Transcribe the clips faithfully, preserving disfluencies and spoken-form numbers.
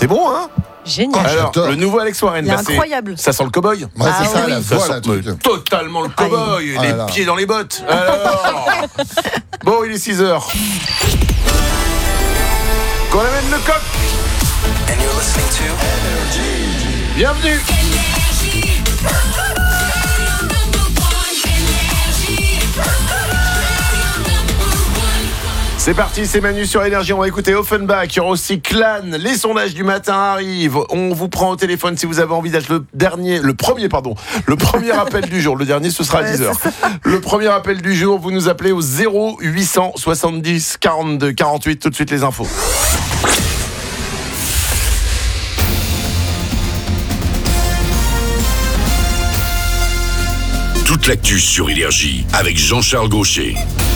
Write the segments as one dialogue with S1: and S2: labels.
S1: C'est bon, hein?
S2: Génial.
S1: Alors,
S3: j'adore.
S1: le nouveau Alex Warren,
S2: Il est
S1: là, c'est-
S2: incroyable.
S1: ça sent le cow-boy.
S3: Ouais,
S2: Ah
S3: c'est ça,
S2: oui.
S3: la
S1: Ça
S3: voix,
S1: sent
S3: la truc.
S1: euh, totalement le cow-boy,
S3: Ah
S1: les
S3: là là.
S1: pieds dans les bottes. Alors bon, il est six heures. Qu'on amène le coq.
S4: And you're listening to
S1: Bienvenue. C'est parti, c'est Manu sur Énergie. On va écouter Offenbach. Il y aura aussi Clan. Les sondages du matin arrivent. On vous prend au téléphone si vous avez envie d'être le dernier, le premier, pardon, le premier appel du jour. Le dernier, ce sera à dix heures. Le premier appel du jour, vous nous appelez au zéro huit cent soixante-dix quarante-deux quarante-huit. Tout de suite les infos.
S5: Toute l'actu sur Énergie avec Jean-Charles Gaucher.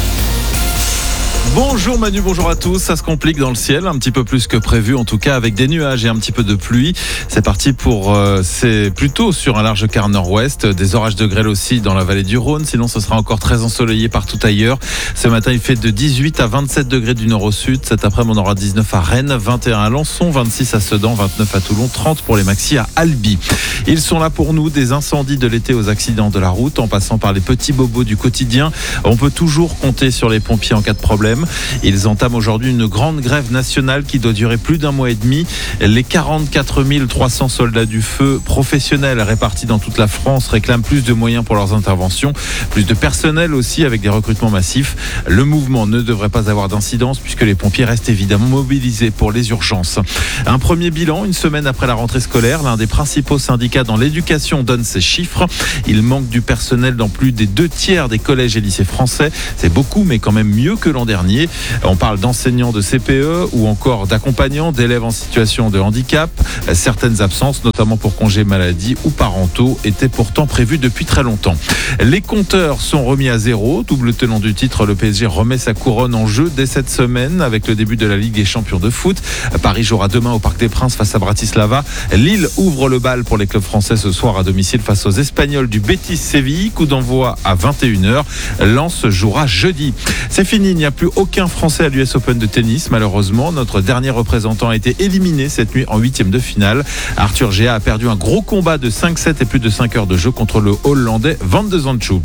S6: Bonjour Manu, bonjour à tous. Ça se complique dans le ciel, un petit peu plus que prévu, en tout cas avec des nuages et un petit peu de pluie. C'est parti pour, euh, c'est plutôt sur un large quart nord-ouest, des orages de grêle aussi dans la vallée du Rhône. Sinon, ce sera encore très ensoleillé partout ailleurs. Ce matin, il fait de dix-huit à vingt-sept degrés du nord au sud. Cet après-midi, on aura dix-neuf à Rennes, vingt et un à Lançon, vingt-six à Sedan, vingt-neuf à Toulon, trente pour les maxis à Albi. Ils sont là pour nous, des incendies de l'été aux accidents de la route, en passant par les petits bobos du quotidien. On peut toujours compter sur les pompiers en cas de problème. Ils entament aujourd'hui une grande grève nationale qui doit durer plus d'un mois et demi. Les quarante-quatre mille trois cents soldats du feu professionnels répartis dans toute la France réclament plus de moyens pour leurs interventions, plus de personnel aussi avec des recrutements massifs. Le mouvement ne devrait pas avoir d'incidence puisque les pompiers restent évidemment mobilisés pour les urgences. Un premier bilan une semaine après la rentrée scolaire. L'un des principaux syndicats dans l'éducation donne ces chiffres. Il manque du personnel dans plus des deux tiers des collèges et lycées français. C'est beaucoup mais quand même mieux que l'an dernier. On parle d'enseignants de C P E ou encore d'accompagnants, d'élèves en situation de handicap. Certaines absences, notamment pour congés maladie ou parentaux, étaient pourtant prévues depuis très longtemps. Les compteurs sont remis à zéro. Double tenant du titre, le P S G remet sa couronne en jeu dès cette semaine avec le début de la Ligue des champions de foot. Paris jouera demain au Parc des Princes face à Bratislava. Lille ouvre le bal pour les clubs français ce soir à domicile face aux Espagnols du Betis Séville. Coup d'envoi à vingt et une heures. Lens jouera jeudi. C'est fini, il n'y a plus aucun Français à l'U S Open de tennis. Malheureusement, notre dernier représentant a été éliminé cette nuit en huitième de finale. Arthur Géa a perdu un gros combat de cinq sept et plus de cinq heures de jeu contre le Hollandais Van de Zandschulp.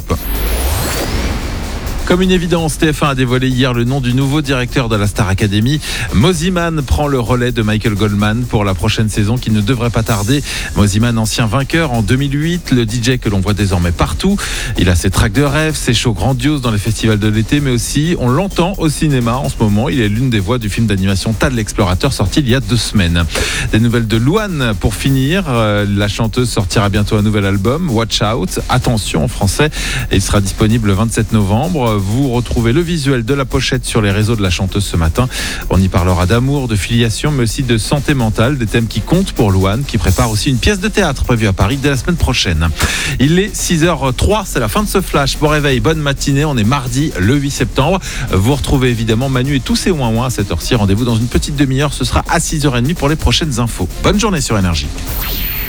S6: Comme une évidence, T F un a dévoilé hier le nom du nouveau directeur de la Star Academy. Mosimann prend le relais de Michael Goldman pour la prochaine saison qui ne devrait pas tarder. Mosimann, ancien vainqueur en deux mille huit, le D J que l'on voit désormais partout. Il a ses tracks de rêve, ses shows grandioses dans les festivals de l'été, mais aussi on l'entend au cinéma en ce moment. Il est l'une des voix du film d'animation Tad l'explorateur sorti il y a deux semaines. Des nouvelles de Louane pour finir. La chanteuse sortira bientôt un nouvel album, Watch Out. Attention en français. Il sera disponible le vingt-sept novembre. Vous retrouvez le visuel de la pochette sur les réseaux de la chanteuse ce matin. On y parlera d'amour, de filiation, mais aussi de santé mentale, des thèmes qui comptent pour Louane, qui prépare aussi une pièce de théâtre prévue à Paris dès la semaine prochaine. Il est six heures trois, c'est la fin de ce flash. Bon réveil, bonne matinée, on est mardi le huit septembre. Vous retrouvez évidemment Manu et tous ses ouin-ouin à cette heure-ci. Rendez-vous dans une petite demi-heure, ce sera à six heures trente pour les prochaines infos. Bonne journée sur Énergie.